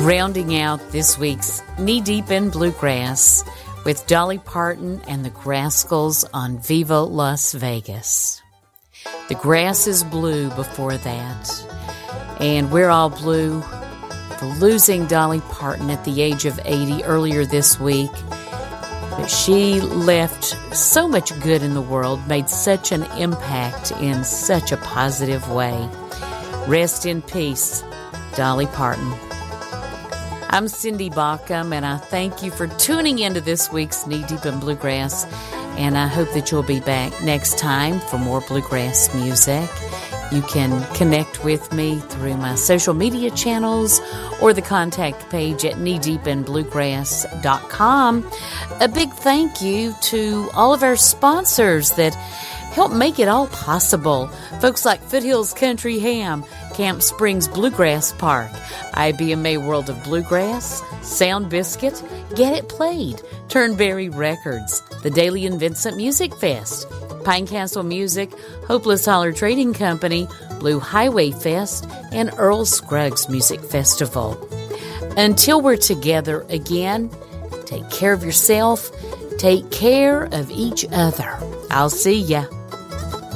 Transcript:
Rounding out this week's Knee Deep in Bluegrass with Dolly Parton and the Grascals on Viva Las Vegas. The grass is blue before that, and we're all blue for losing Dolly Parton at the age of 80 earlier this week. But she left so much good in the world, made such an impact in such a positive way. Rest in peace, Dolly Parton. I'm Cindy Baucom, and I thank you for tuning into this week's Knee Deep in Bluegrass, and I hope that you'll be back next time for more bluegrass music. You can connect with me through my social media channels or the contact page at kneedeepinbluegrass.com. A big thank you to all of our sponsors that help make it all possible. Folks like Foothills Country Ham, Camp Springs Bluegrass Park, IBMA World of Bluegrass, Sound Biscuit, Get It Played, Turnberry Records, the Daily and Vincent Music Fest, Pine Castle Music, Hopeless Holler Trading Company, Blue Highway Fest, and Earl Scruggs Music Festival. Until we're together again, take care of yourself, take care of each other. I'll see ya.